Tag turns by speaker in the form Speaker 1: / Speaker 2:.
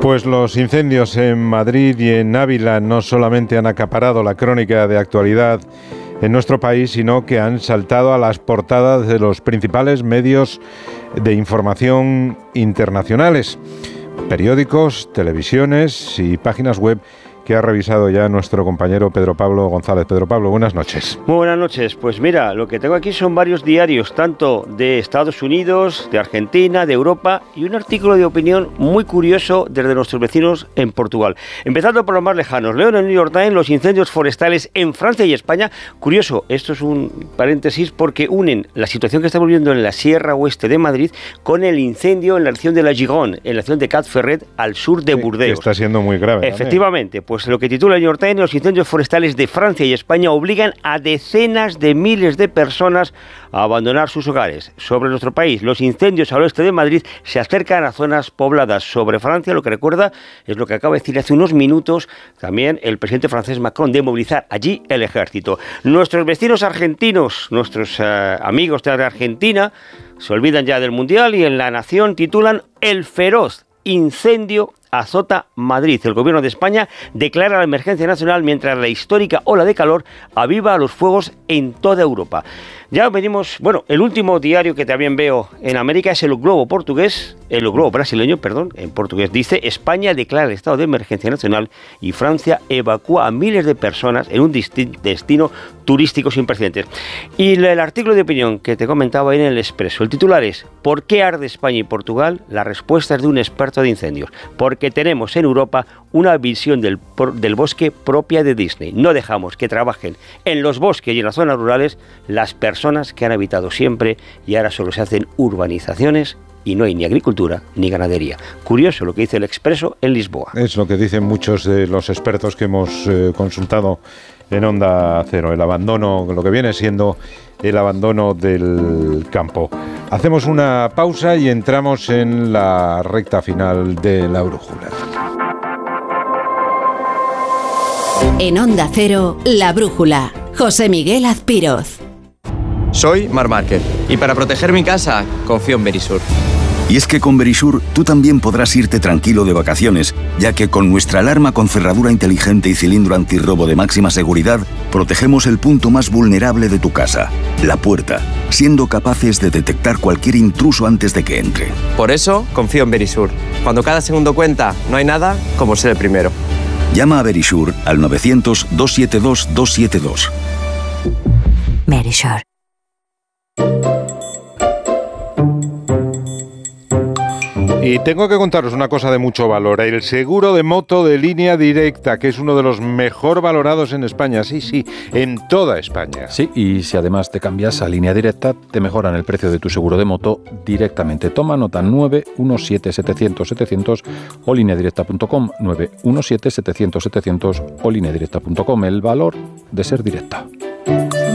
Speaker 1: Pues los incendios en Madrid y en Ávila no solamente han acaparado la crónica de actualidad en nuestro país, sino que han saltado a las portadas de los principales medios de información internacionales, periódicos, televisiones y páginas web que ha revisado ya nuestro compañero Pedro Pablo González. Pedro Pablo, buenas noches.
Speaker 2: Muy buenas noches. Pues mira, lo que tengo aquí son varios diarios, tanto de Estados Unidos, de Argentina, de Europa, y un artículo de opinión muy curioso desde nuestros vecinos en Portugal. Empezando por los más lejanos, leo en el New York Times los incendios forestales en Francia y España. Curioso, esto es un paréntesis porque unen la situación que estamos viendo en la Sierra Oeste de Madrid con el incendio en la región de la Gironde, en la región de Cap Ferret, al sur de Burdeos.
Speaker 1: Está siendo muy grave.
Speaker 2: Efectivamente, pues lo que titula el New York Times, los incendios forestales de Francia y España obligan a decenas de miles de personas a abandonar sus hogares. Sobre nuestro país, los incendios al oeste de Madrid se acercan a zonas pobladas. Sobre Francia, lo que recuerda es lo que acaba de decir hace unos minutos también el presidente francés Macron, de movilizar allí el ejército. Nuestros vecinos argentinos, nuestros amigos de Argentina, se olvidan ya del Mundial y en La Nación titulan El feroz incendio azota Madrid. El gobierno de España declara la emergencia nacional mientras la histórica ola de calor aviva los fuegos en toda Europa. Ya venimos, el último diario que también veo en América es el Globo brasileño, en portugués, dice: España declara el estado de emergencia nacional y Francia evacúa a miles de personas en un destino turístico sin precedentes. Y el artículo de opinión que te comentaba ahí en el Expreso, el titular es: ¿por qué arde España y Portugal? La respuesta es de un experto de incendios. Porque tenemos en Europa una visión del bosque propia de Disney. No dejamos que trabajen en los bosques y en las zonas rurales las personas que han habitado siempre, y ahora solo se hacen urbanizaciones y no hay ni agricultura ni ganadería. Curioso lo que dice el Expreso en Lisboa. Es lo que dicen muchos de los expertos que hemos consultado en Onda Cero, el abandono, lo que viene siendo el abandono del campo. Hacemos una pausa y entramos en la recta final de La Brújula.
Speaker 3: En Onda Cero, La Brújula. José Miguel Azpiroz.
Speaker 4: Soy Marc Márquez y para proteger mi casa confío en Verisur.
Speaker 5: Y es que con Verisur tú también podrás irte tranquilo de vacaciones, ya que con nuestra alarma con cerradura inteligente y cilindro antirrobo de máxima seguridad, protegemos el punto más vulnerable de tu casa, la puerta, siendo capaces de detectar cualquier intruso antes de que entre.
Speaker 4: Por eso confío en Verisur. Cuando cada segundo cuenta, no hay nada como ser el primero.
Speaker 5: Llama a Verisur al 900-272-272.
Speaker 3: Verisur.
Speaker 1: Y tengo que contaros una cosa de mucho valor: el seguro de moto de Línea Directa, que es uno de los mejor valorados en España. Sí, en toda España.
Speaker 6: Sí, y si además te cambias a Línea Directa, te mejoran el precio de tu seguro de moto directamente. Toma nota: 917-700-700 o lineadirecta.com, 917-700-700 o lineadirecta.com. El valor de ser directa.